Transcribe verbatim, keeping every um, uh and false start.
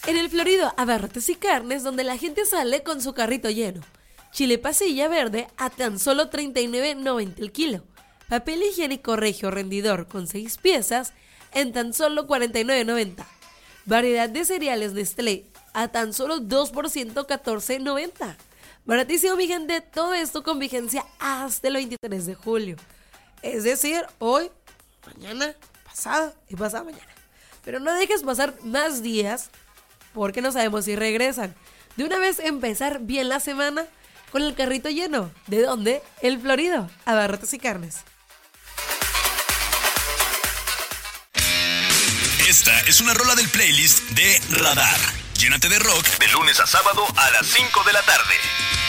En el Florido Abarrotes y Carnes, donde la gente sale con su carrito lleno. Chile pasilla verde a tan solo treinta y nueve noventa el kilo. Papel higiénico regio rendidor con seis piezas en tan solo cuarenta y nueve noventa. Variedad de cereales Nestlé a tan solo dos por ciento catorce noventa. Baratísimo, mi gente, todo esto con vigencia hasta el veintitrés de julio. Es decir, hoy, mañana, pasado y pasado mañana. Pero no dejes pasar más días porque no sabemos si regresan. De una vez empezar bien la semana con el carrito lleno. ¿De dónde? El Florido Abarrotes y Carnes. Esta es una rola del playlist de Radar. Llénate de rock de lunes a sábado a las cinco de la tarde.